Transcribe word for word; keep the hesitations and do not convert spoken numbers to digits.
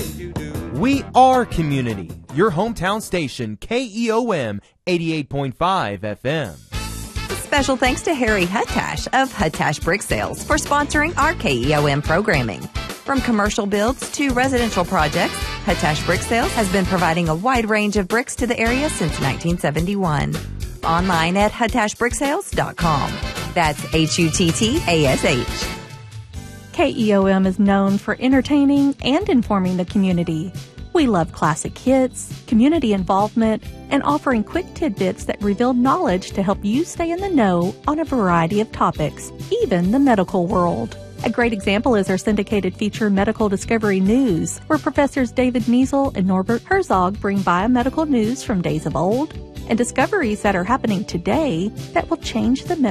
We are community. Your hometown station, K E O M eighty-eight point five F M. Special thanks to Harry Huttash of Huttash Brick Sales for sponsoring our K E O M programming. From commercial builds to residential projects, Huttash Brick Sales has been providing a wide range of bricks to the area since nineteen seventy-one. Online at huttash brick sales dot com. That's H U T T A S H. K E O M is known for entertaining and informing the community. We love classic hits, community involvement, and offering quick tidbits that reveal knowledge to help you stay in the know on a variety of topics, even the medical world. A great example is our syndicated feature Medical Discovery News, where Professors David Measle and Norbert Herzog bring biomedical news from days of old and discoveries that are happening today that will change the